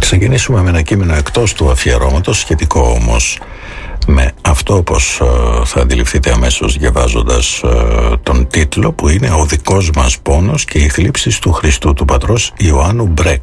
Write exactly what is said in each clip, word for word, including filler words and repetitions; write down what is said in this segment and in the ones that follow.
ξεκινήσουμε με ένα κείμενο εκτός του αφιερώματος, σχετικό όμως με αυτό, όπως ε, θα αντιληφθείτε αμέσως διαβάζοντας ε, τον τίτλο, που είναι «Ο δικός μας πόνος και οι θλίψεις του Χριστού», του πατρός Ιωάννου Μπρέκ.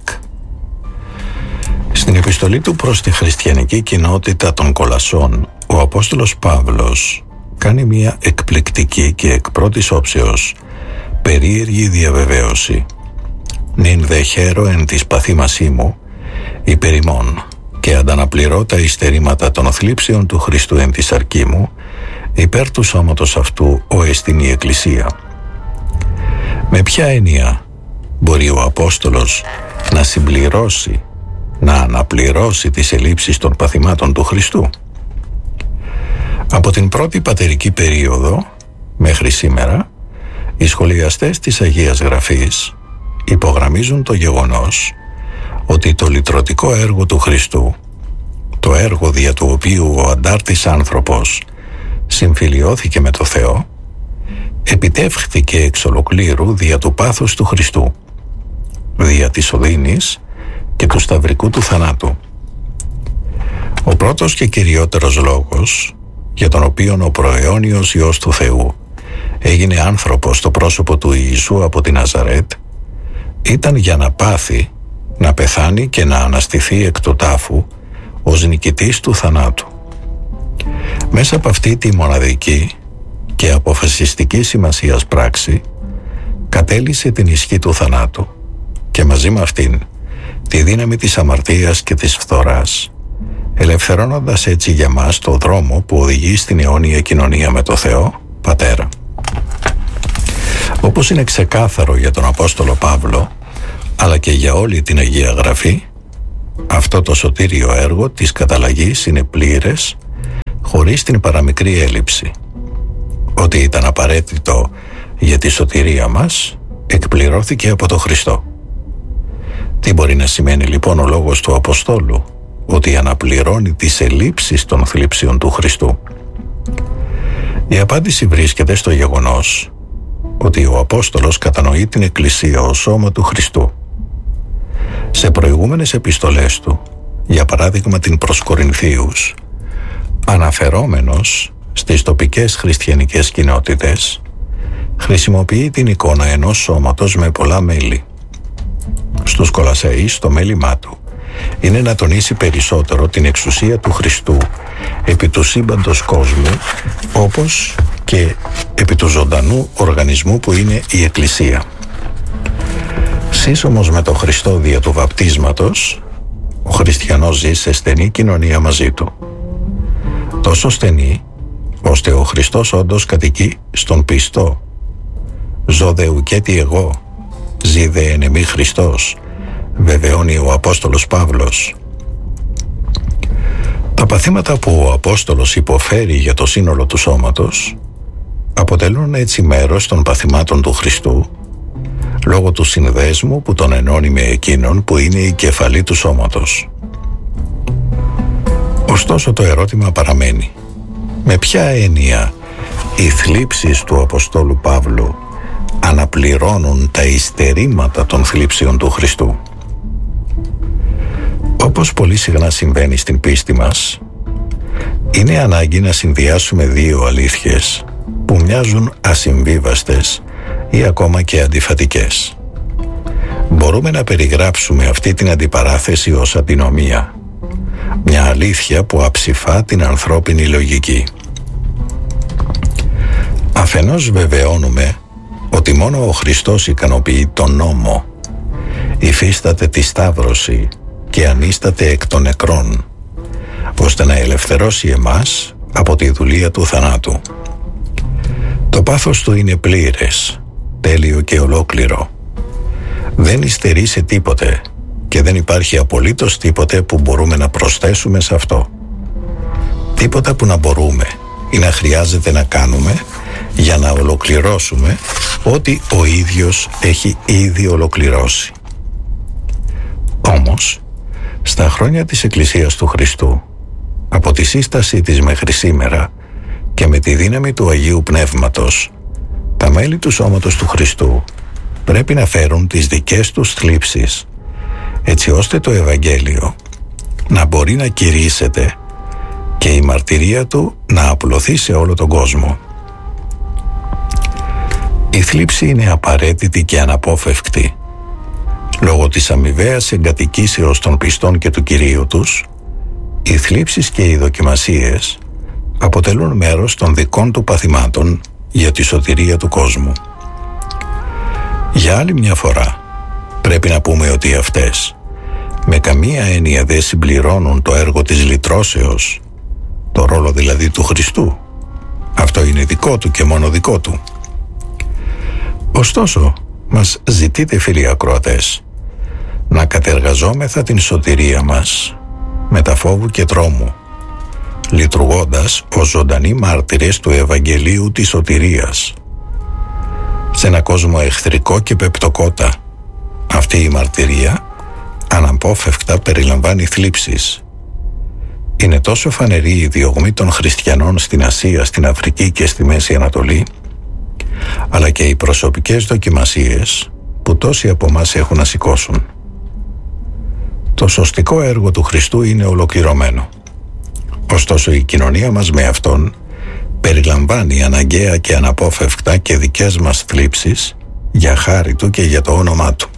Στην επιστολή του προς τη χριστιανική κοινότητα των Κολασσών, ο Απόστολος Παύλος κάνει μια εκπληκτική και εκ πρώτης όψεως περίεργη διαβεβαίωση. «Νυν δε χαίρο εν της παθήμασή μου υπέρ ημών, και ανταναπληρώ τα υστερήματα των θλίψεων του Χριστού εν τη σαρκή μου, υπέρ του σώματος αυτού ο εστιν η Εκκλησία». Με ποια έννοια μπορεί ο Απόστολος να συμπληρώσει, να αναπληρώσει τις ελλείψεις των παθημάτων του Χριστού? Από την πρώτη πατερική περίοδο μέχρι σήμερα, οι σχολιαστές της Αγίας Γραφής υπογραμμίζουν το γεγονός ότι το λυτρωτικό έργο του Χριστού, το έργο δια του οποίου ο αντάρτης άνθρωπος συμφιλιώθηκε με το Θεό, επιτεύχθηκε εξ ολοκλήρου δια του πάθους του Χριστού, δια της οδύνης και του σταυρικού του θανάτου. Ο πρώτος και κυριότερος λόγος για τον οποίον ο προαιώνιος Υιός του Θεού έγινε άνθρωπος στο πρόσωπο του Ιησού από τη Ναζαρέτ ήταν για να πάθει, να πεθάνει και να αναστηθεί εκ του τάφου ως νικητής του θανάτου. Μέσα από αυτή τη μοναδική και αποφασιστική σημασίας πράξη κατέλυσε την ισχύ του θανάτου και μαζί με αυτήν τη δύναμη της αμαρτίας και της φθοράς, ελευθερώνοντας έτσι για μας το δρόμο που οδηγεί στην αιώνια κοινωνία με το Θεό Πατέρα. Όπως είναι ξεκάθαρο για τον Απόστολο Παύλο, αλλά και για όλη την Αγία Γραφή, αυτό το σωτήριο έργο της καταλλαγής είναι πλήρες, χωρίς την παραμικρή έλλειψη. Ότι ήταν απαραίτητο για τη σωτηρία μας εκπληρώθηκε από τον Χριστό. Τι μπορεί να σημαίνει λοιπόν ο λόγος του Αποστόλου, ότι αναπληρώνει τις ελλείψεις των θλίψεων του Χριστού? Η απάντηση βρίσκεται στο γεγονός ότι ο Απόστολος κατανοεί την Εκκλησία ως σώμα του Χριστού. Σε προηγούμενες επιστολές του, για παράδειγμα την προς Κορινθίους, αναφερόμενος στις τοπικές χριστιανικές κοινότητες, χρησιμοποιεί την εικόνα ενός σώματος με πολλά μέλη. Στους Κολασσαίους το μέλημά του είναι να τονίσει περισσότερο την εξουσία του Χριστού επί του σύμπαντος κόσμου, όπως και επί του ζωντανού οργανισμού που είναι η Εκκλησία. Σύσσωμος με τον Χριστό δια του βαπτίσματος, ο χριστιανός ζει σε στενή κοινωνία μαζί του. Τόσο στενή, ώστε ο Χριστός όντως κατοικεί στον πιστό. «Ζω δε ουκέτι εγώ, ζει δε εν εμή Χριστός», βεβαιώνει ο Απόστολος Παύλος. Τα παθήματα που ο Απόστολος υποφέρει για το σύνολο του σώματος αποτελούν έτσι μέρος των παθημάτων του Χριστού, λόγω του συνδέσμου που τον ενώνει με εκείνον που είναι η κεφαλή του σώματος. Ωστόσο το ερώτημα παραμένει: με ποια έννοια οι θλίψεις του Αποστόλου Παύλου αναπληρώνουν τα υστερήματα των θλίψεων του Χριστού? Όπως πολύ συχνά συμβαίνει στην πίστη μας, είναι ανάγκη να συνδυάσουμε δύο αλήθειες που μοιάζουν ασυμβίβαστες ή ακόμα και αντιφατικές. Μπορούμε να περιγράψουμε αυτή την αντιπαράθεση ως αντινομία, μια αλήθεια που αψηφά την ανθρώπινη λογική. Αφενός βεβαιώνουμε ότι μόνο ο Χριστός ικανοποιεί τον νόμο, υφίσταται τη σταύρωση και ανίσταται εκ των νεκρών, ώστε να ελευθερώσει εμάς από τη δουλεία του θανάτου. Το πάθος του είναι πλήρες, τέλειο και ολόκληρο. Δεν υστερεί σε τίποτε και δεν υπάρχει απολύτως τίποτε που μπορούμε να προσθέσουμε σε αυτό. Τίποτα που να μπορούμε ή να χρειάζεται να κάνουμε για να ολοκληρώσουμε ό,τι ο ίδιος έχει ήδη ολοκληρώσει. Όμως, στα χρόνια της Εκκλησίας του Χριστού, από τη σύστασή της μέχρι σήμερα και με τη δύναμη του Αγίου Πνεύματος, τα μέλη του σώματος του Χριστού πρέπει να φέρουν τις δικές τους θλίψεις έτσι ώστε το Ευαγγέλιο να μπορεί να κηρύσσεται και η μαρτυρία του να απλωθεί σε όλο τον κόσμο. Η θλίψη είναι απαραίτητη και αναπόφευκτη. Λόγω της αμοιβαίας εγκατοικήσεως των πιστών και του Κυρίου τους, οι θλίψεις και οι δοκιμασίες αποτελούν μέρος των δικών του παθημάτων για τη σωτηρία του κόσμου. Για άλλη μια φορά πρέπει να πούμε ότι αυτές με καμία έννοια δεν συμπληρώνουν το έργο της λυτρώσεως, το ρόλο δηλαδή του Χριστού. Αυτό είναι δικό του και μόνο δικό του. Ωστόσο, μας ζητείτε, φίλοι ακροατές, να κατεργαζόμεθα την σωτηρία μας με τα φόβου και τρόμου, λειτουργώντας ως ζωντανοί μάρτυρες του Ευαγγελίου της σωτηρίας. Σε ένα κόσμο εχθρικό και πεπτοκότα, αυτή η μαρτυρία αναπόφευκτα περιλαμβάνει θλίψεις. Είναι τόσο φανερή η διωγμή των χριστιανών στην Ασία, στην Αφρική και στη Μέση Ανατολή, αλλά και οι προσωπικές δοκιμασίες που τόσοι από εμάς έχουν να σηκώσουν. Το σωστικό έργο του Χριστού είναι ολοκληρωμένο. Ωστόσο η κοινωνία μας με Αυτόν περιλαμβάνει αναγκαία και αναπόφευκτα και δικές μας θλίψεις για χάρη Του και για το όνομά Του.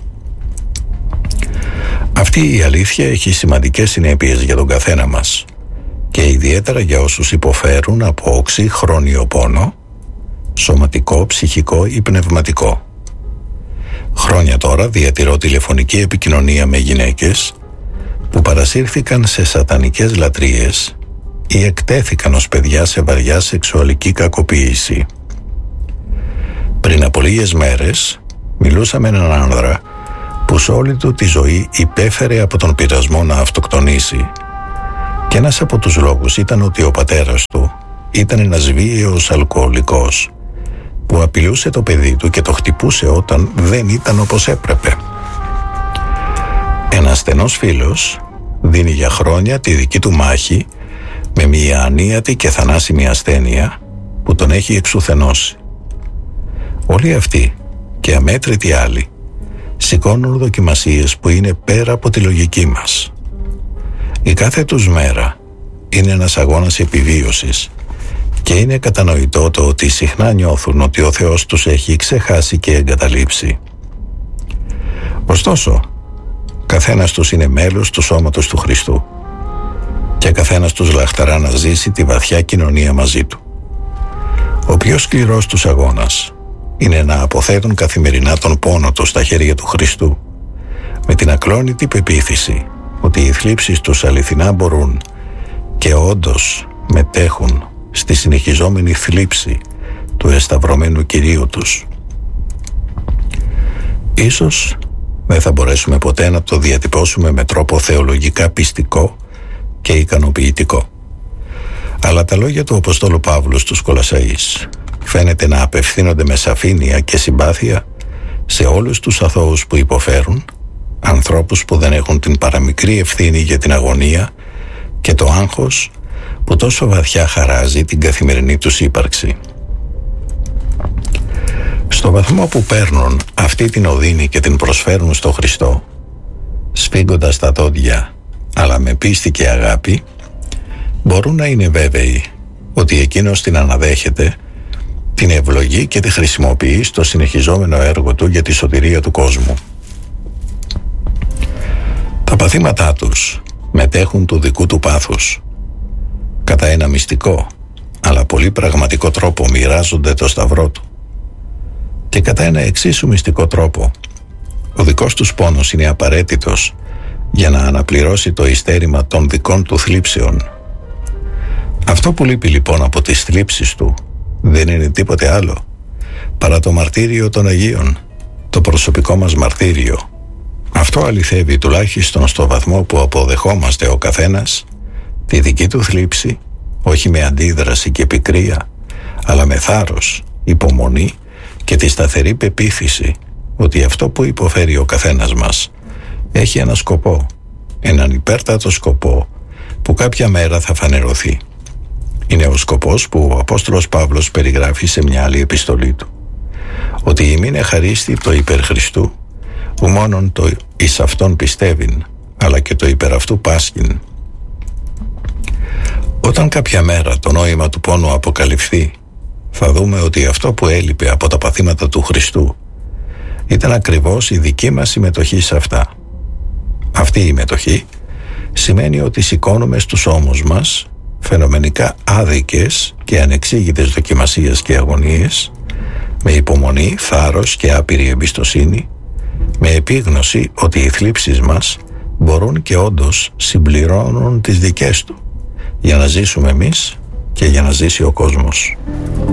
Αυτή η αλήθεια έχει σημαντικές συνέπειες για τον καθένα μας και ιδιαίτερα για όσους υποφέρουν από όξη, χρόνιο πόνο, σωματικό, ψυχικό ή πνευματικό. Χρόνια τώρα διατηρώ τηλεφωνική επικοινωνία με γυναίκες που παρασύρθηκαν σε σατανικές λατρείες ή εκτέθηκαν ως παιδιά σε βαριά σεξουαλική κακοποίηση. Πριν από λίγες μέρες μιλούσα με έναν άνδρα που σε όλη του τη ζωή υπέφερε από τον πειρασμό να αυτοκτονήσει, και ένας από τους λόγους ήταν ότι ο πατέρας του ήταν ένας βίαιος αλκοολικός που απειλούσε το παιδί του και το χτυπούσε όταν δεν ήταν όπως έπρεπε. Ένας στενός φίλος δίνει για χρόνια τη δική του μάχη με μια ανίατη και θανάσιμη ασθένεια που τον έχει εξουθενώσει. Όλοι αυτοί και αμέτρητοι άλλοι σηκώνουν δοκιμασίες που είναι πέρα από τη λογική μας. Η κάθε τους μέρα είναι ένας αγώνας επιβίωσης και είναι κατανοητό το ότι συχνά νιώθουν ότι ο Θεός τους έχει ξεχάσει και εγκαταλείψει. Ωστόσο, καθένας τους είναι μέλος του σώματος του Χριστού και καθένας τους λαχταρά να ζήσει τη βαθιά κοινωνία μαζί του. Ο πιο σκληρός τους αγώνας είναι να αποθέτουν καθημερινά τον πόνο τους στα χέρια του Χριστού, με την ακλόνητη πεποίθηση ότι οι θλίψεις τους αληθινά μπορούν και όντως μετέχουν στη συνεχιζόμενη θλίψη του εσταυρωμένου Κυρίου τους. Ίσως δεν θα μπορέσουμε ποτέ να το διατυπώσουμε με τρόπο θεολογικά πιστικό και ικανοποιητικό, αλλά τα λόγια του Αποστόλου Παύλου στους Κολασσαείς φαίνεται να απευθύνονται με σαφήνεια και συμπάθεια σε όλους τους αθώους που υποφέρουν, ανθρώπους που δεν έχουν την παραμικρή ευθύνη για την αγωνία και το άγχος που τόσο βαθιά χαράζει την καθημερινή τους ύπαρξη. Στο βαθμό που παίρνουν αυτή την οδύνη και την προσφέρουν στο Χριστό, σφίγγοντας τα δόντια αλλά με πίστη και αγάπη, μπορούν να είναι βέβαιοι ότι εκείνος την αναδέχεται, την ευλογεί και τη χρησιμοποιεί στο συνεχιζόμενο έργο του για τη σωτηρία του κόσμου. Τα παθήματά τους μετέχουν του δικού του πάθους. Κατά ένα μυστικό αλλά πολύ πραγματικό τρόπο μοιράζονται το σταυρό του. Και κατά ένα εξίσου μυστικό τρόπο ο δικός τους πόνος είναι απαραίτητος για να αναπληρώσει το ειστέρημα των δικών του θλίψεων. Αυτό που λείπει λοιπόν από τις θλίψεις του δεν είναι τίποτε άλλο παρά το μαρτύριο των Αγίων, το προσωπικό μας μαρτύριο. Αυτό αληθεύει τουλάχιστον στο βαθμό που αποδεχόμαστε ο καθένας τη δική του θλίψη, όχι με αντίδραση και πικρία, αλλά με θάρρος, υπομονή και τη σταθερή πεποίθηση ότι αυτό που υποφέρει ο καθένας μας έχει ένα σκοπό, έναν υπέρτατο σκοπό που κάποια μέρα θα φανερωθεί. Είναι ο σκοπός που ο Απόστολος Παύλος περιγράφει σε μια άλλη επιστολή του, ότι ημίν εχαρίστη το υπερ Χριστού, που μόνον το εις αυτόν πιστεύειν, αλλά και το υπερ αυτού πάσχειν. Όταν κάποια μέρα το νόημα του πόνου αποκαλυφθεί, θα δούμε ότι αυτό που έλειπε από τα παθήματα του Χριστού ήταν ακριβώς η δική μας συμμετοχή σε αυτά. Αυτή η μετοχή σημαίνει ότι σηκώνουμε στους ώμους μας φαινομενικά άδικες και ανεξήγητες δοκιμασίες και αγωνίες, με υπομονή, θάρρος και άπειρη εμπιστοσύνη, με επίγνωση ότι οι θλίψεις μας μπορούν και όντως συμπληρώνουν τις δικές του, για να ζήσουμε εμείς και για να ζήσει ο κόσμος.